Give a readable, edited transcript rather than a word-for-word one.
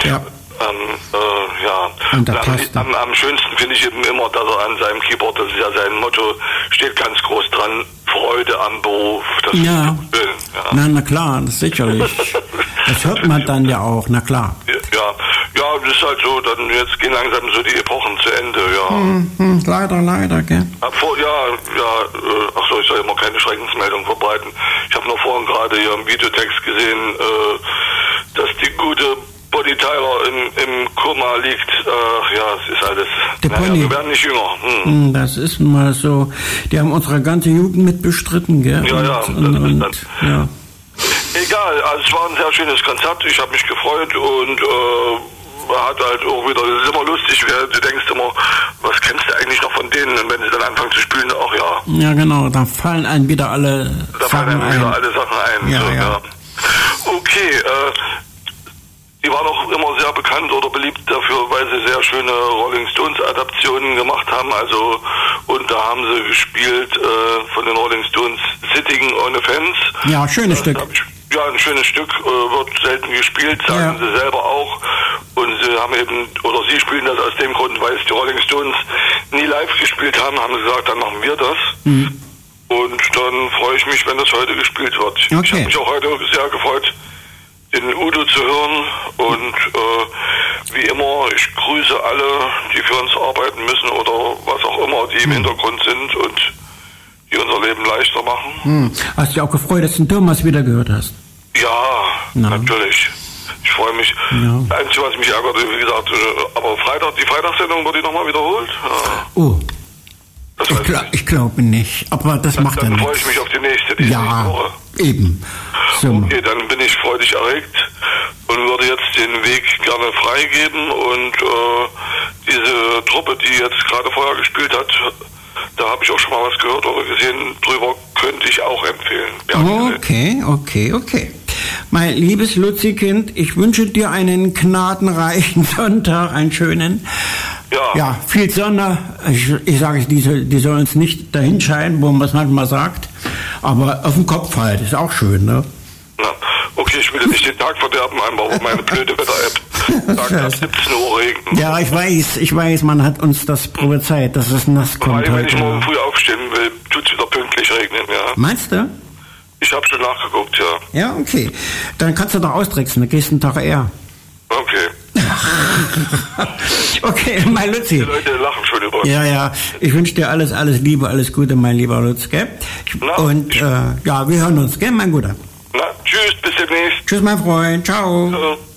Ja. Und am schönsten finde ich eben immer, dass er an seinem Keyboard, das ist ja sein Motto, steht ganz groß dran, Freude am Beruf. Das ist ja. schön. Ja. Na klar, das sicherlich. Das hört man dann ja auch, na klar. Ja, das ist halt so, dann jetzt gehen langsam so die Epochen zu Ende, ja. Leider, gell? Ich soll immer keine Schreckensmeldung verbreiten. Ich habe noch vorhin gerade hier im Videotext gesehen, dass die gute Bonnie Tyler im Koma liegt. Es ist alles. Wir werden nicht jünger. Das ist mal so. Die haben unsere ganze Jugend mit bestritten, gell? Ja. Egal, also es war ein sehr schönes Konzert. Ich habe mich gefreut und hat halt auch wieder, das ist immer lustig, du denkst immer, was kennst du eigentlich noch von denen? Und wenn sie dann anfangen zu spielen, ach ja. Ja, genau, da fallen einem wieder alle Sachen ein. Ja. Okay, die waren auch immer sehr bekannt oder beliebt dafür, weil sie sehr schöne Rolling Stones Adaptionen gemacht haben. Also, und da haben sie gespielt von den Rolling Stones Sitting on a Fence. Ja, schönes Stück. Ja, ein schönes Stück, wird selten gespielt, sagen sie selber auch. Und sie spielen das aus dem Grund, weil es die Rolling Stones nie live gespielt haben, haben sie gesagt, dann machen wir das. Mhm. Und dann freue ich mich, wenn das heute gespielt wird. Okay. Ich habe mich auch heute sehr gefreut, den Udo zu hören. Und wie immer, ich grüße alle, die für uns arbeiten müssen oder was auch immer, die im Hintergrund sind und die unser Leben leichter machen. Hast du dich auch gefreut, dass du den Thomas wieder gehört hast? Ja, natürlich. Ich freue mich. Ja. Das Einzige, was mich ärgert, wie gesagt, aber die Freitagssendung wird die nochmal wiederholt? Ja. Oh. Ich glaube nicht. Aber das macht er nicht. Dann freue ich mich auf die nächste Woche. Eben. So. Okay, dann bin ich freudig erregt und würde jetzt den Weg gerne freigeben und diese Truppe, die jetzt gerade vorher gespielt hat, da habe ich auch schon mal was gehört oder gesehen, drüber könnte ich auch empfehlen. Okay. Mein liebes Luzi-Kind, ich wünsche dir einen gnadenreichen Sonntag, einen schönen. Ja, viel Sonne. Ich sage, die sollen uns nicht dahin scheinen, wo man es manchmal sagt. Aber auf dem Kopf halt, ist auch schön, ne? Na, okay, ich will nicht den Tag verderben, einfach meine blöde Wetter-App sagt, dass 17 Uhr Regen. Ja, ich weiß, man hat uns das prophezeit, dass es nass kommt heute. Wenn ich morgen früh aufstehen will, tut es wieder pünktlich regnen, ja. Meinst du? Ich habe schon nachgeguckt, ja. Ja, okay. Dann kannst du doch austricksen, dann gehst du einen Tag eher. Okay. Okay, mein Luzi. Die Leute lachen schon über uns. Ja. Ich wünsche dir alles Liebe, alles Gute, mein lieber Lutz, gell? Wir hören uns, gell, mein Guter? Tschüss, bis demnächst. Tschüss, mein Freund. Ciao.